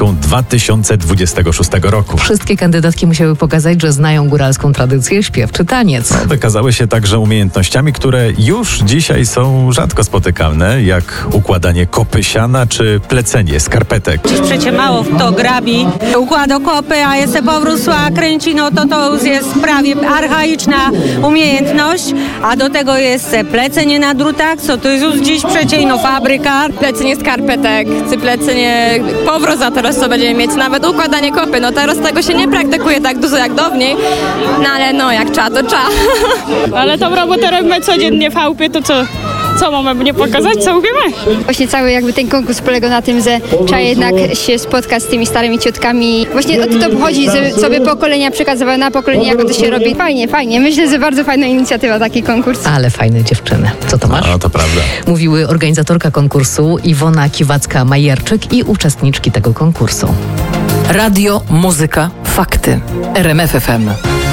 góralską 2026 roku. Wszystkie kandydatki musiały pokazać, że znają góralską tradycję, śpiew czy taniec. Wykazały się także umiejętnościami, które już dzisiaj są rzadko spotykane, jak układanie kopy siana czy plecenie skarpetek. Dziś przecie mało kto grabi, układa kopy, a jeszcze powrósła kręci, no to już jest prawie archaiczna umiejętność, a do tego jest plecenie na drutach, co to jest już dziś przecie no fabryka. Plecenie skarpetek, plecenie powroza teraz co będziemy mieć, nawet układanie kopy, no teraz tego się nie praktykuje tak dużo jak dawniej, no ale no jak trzeba, to trzeba. Ale tą robotę robimy codziennie w chałupie, to co mamy nie pokazać, co umiemy? Właśnie cały jakby ten konkurs polega na tym, że trzeba jednak się spotkać z tymi starymi ciotkami. Właśnie o to chodzi, żeby sobie pokolenia przekazywały na pokolenie, jak to się robi. Fajnie. Myślę, że bardzo fajna inicjatywa, taki konkurs. Ale fajne dziewczyny. Co to masz? No to prawda. Mówiły organizatorka konkursu Iwona Kiwacka-Majerczyk i uczestniczki tego konkursu. Radio, muzyka, fakty. RMF FM.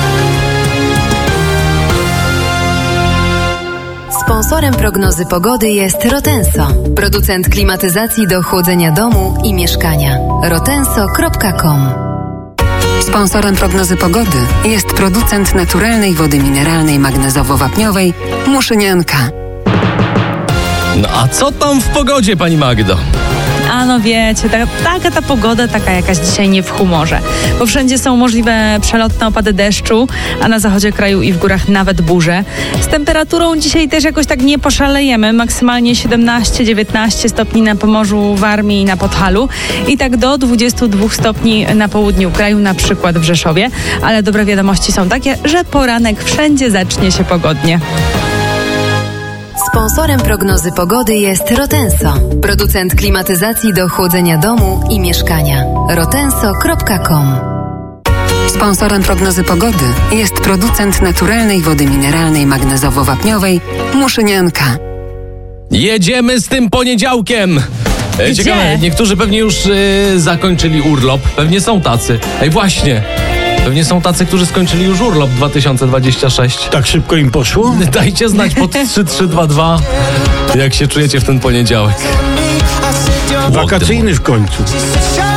Sponsorem prognozy pogody jest Rotenso, producent klimatyzacji do chłodzenia domu i mieszkania. rotenso.com. Sponsorem prognozy pogody jest producent naturalnej wody mineralnej magnezowo-wapniowej Muszynianka. No a co tam w pogodzie, pani Magdo? A no wiecie, taka ta pogoda, taka jakaś dzisiaj nie w humorze, bo wszędzie są możliwe przelotne opady deszczu, a na zachodzie kraju i w górach nawet burze. Z temperaturą dzisiaj też jakoś tak nie poszalejemy, maksymalnie 17-19 stopni na Pomorzu, Warmii i na Podhalu i tak do 22 stopni na południu kraju, na przykład w Rzeszowie, ale dobre wiadomości są takie, że poranek wszędzie zacznie się pogodnie. Sponsorem prognozy pogody jest Rotenso, producent klimatyzacji do chłodzenia domu i mieszkania. rotenso.com. Sponsorem prognozy pogody jest producent naturalnej wody mineralnej magnezowo-wapniowej Muszynianka. Jedziemy z tym poniedziałkiem! Ciekawe, niektórzy pewnie już zakończyli urlop. Pewnie są tacy. Ej, właśnie. Pewnie są tacy, którzy skończyli już urlop 2026. Tak szybko im poszło? Dajcie znać pod 3322, jak się czujecie w ten poniedziałek. Wakacyjny w końcu.